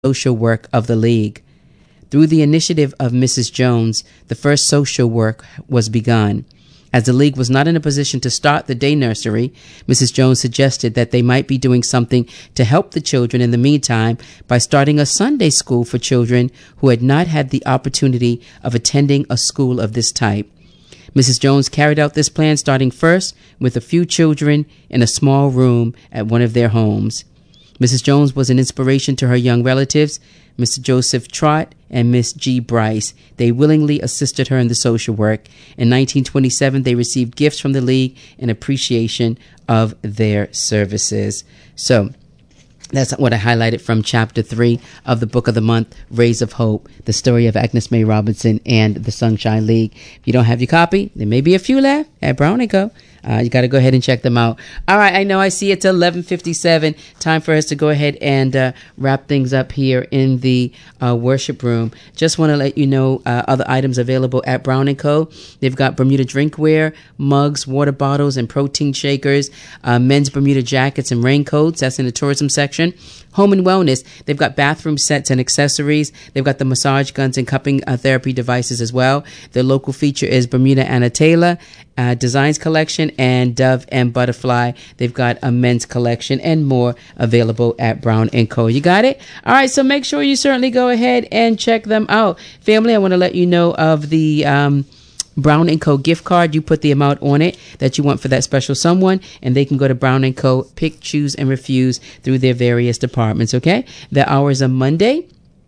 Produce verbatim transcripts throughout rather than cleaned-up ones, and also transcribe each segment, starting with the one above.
social work of the League. Through the initiative of Missus Jones, the first social work was begun. As the League was not in a position to start the day nursery, Missus Jones suggested that they might be doing something to help the children in the meantime by starting a Sunday school for children who had not had the opportunity of attending a school of this type. Missus Jones carried out this plan, starting first with a few children in a small room at one of their homes. Missus Jones was an inspiration to her young relatives, Mister Joseph Trott and Miss G. Bryce. They willingly assisted her in the social work. In nineteen twenty-seven, they received gifts from the League in appreciation of their services. So that's what I highlighted from chapter three of the book of the month, Rays of Hope, the story of Agnes May Robinson and the Sunshine League. If you don't have your copy, there may be a few left at Brown and Co. Uh, you got to go ahead and check them out. All right, I know I see it's eleven fifty-seven. Time for us to go ahead and uh, wrap things up here in the uh, worship room. Just want to let you know uh, other items available at Brown and Co. They've got Bermuda drinkware, mugs, water bottles, and protein shakers, uh, men's Bermuda jackets and raincoats. That's in the tourism section. Home and wellness, they've got bathroom sets and accessories. They've got the massage guns and cupping uh, therapy devices as well. Their local feature is Bermuda Anna Taylor uh, Designs Collection and Dove and Butterfly. They've got a men's collection and more available at Brown and Co. You got it? All right, so make sure you certainly go ahead and check them out. Family, I want to let you know of the Um, Brown and Co. gift card. You put the amount on it that you want for that special someone, and they can go to Brown and Co., pick, choose, and refuse through their various departments, okay? The hours are Monday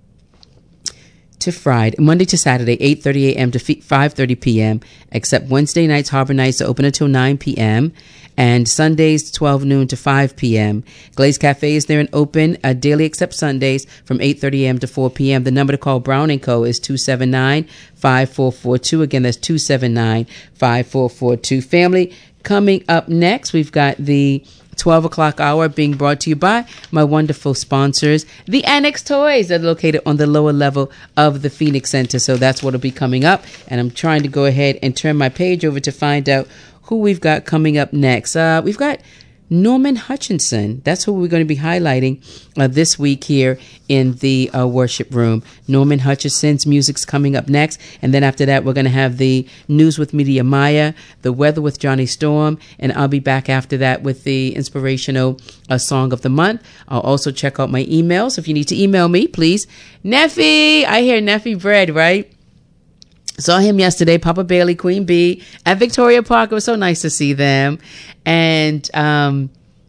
to Friday, Monday to Saturday, eight thirty a.m. to five thirty p.m., except Wednesday nights, Harbor Nights are open until nine p.m., and Sundays, twelve noon to five p.m. Glaze Cafe is there and open uh, daily except Sundays from eight thirty a.m. to four p.m. The number to call Brown and Co. is two seven nine, five four four two. Again, that's two seven nine, five four four two. Family, coming up next, we've got the twelve o'clock hour being brought to you by my wonderful sponsors, the Annex Toys, that are located on the lower level of the Phoenix Center. So that's what will be coming up. And I'm trying to go ahead and turn my page over to find out who we've got coming up next. Uh, we've got Norman Hutchinson. That's who we're going to be highlighting uh, this week here in the uh, worship room. Norman Hutchinson's music's coming up next. And then after that, we're going to have the news with Media Maya, the weather with Johnny Storm. And I'll be back after that with the inspirational uh, song of the month. I'll also check out my emails. If you need to email me, please. Neffy, I hear Neffy Bread, right? Saw him yesterday, Papa Bailey, Queen Bee, at Victoria Park. It was so nice to see them. And um,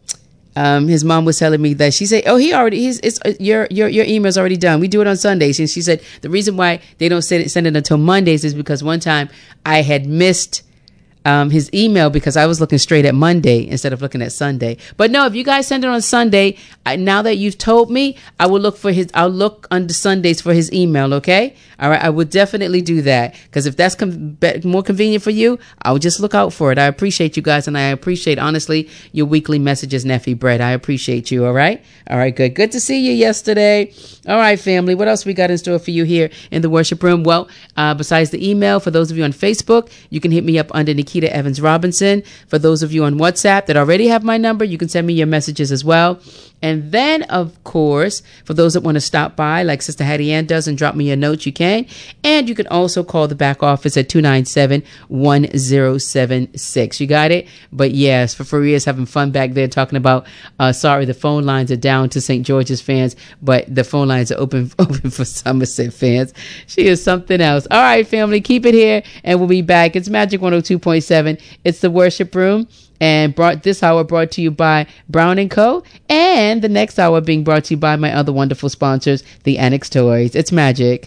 um, his mom was telling me that she said, "Oh, he already, he's, it's uh, your your your email's already done. We do it on Sundays." And she said the reason why they don't send it, send it until Mondays is because one time I had missed Um, his email because I was looking straight at Monday instead of looking at Sunday. But no, if you guys send it on Sunday, I, now that you've told me, I will look for his, I'll look under Sundays for his email. Okay. All right. I will definitely do that because if that's com- more convenient for you, I'll just look out for it. I appreciate you guys. And I appreciate, honestly, your weekly messages, Neffy Bread. I appreciate you. All right. All right. Good. Good to see you yesterday. All right, family. What else we got in store for you here in the worship room? Well, uh, besides the email, for those of you on Facebook, you can hit me up under Nikita Evans Robinson. For those of you on WhatsApp that already have my number, you can send me your messages as well. And then, of course, for those that want to stop by, like Sister Hattie Ann does, and drop me a note, you can. And you can also call the back office at two nine seven, one zero seven six. You got it? But yes, for Faria's having fun back there talking about, uh, sorry, the phone lines are down to Saint George's fans, but the phone lines are open, open for Somerset fans. She is something else. All right, family, keep it here, and we'll be back. It's Magic one oh two point seven. It's the worship room. And brought this hour brought to you by Brown and Co. And the next hour being brought to you by my other wonderful sponsors, the Annex Toys. It's magic.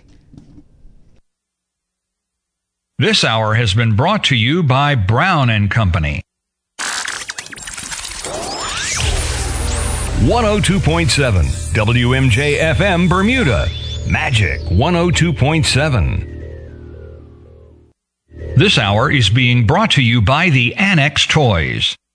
This hour has been brought to you by Brown and Company. one oh two point seven W M J F M Bermuda. Magic one oh two point seven. This hour is being brought to you by the Annex Toys.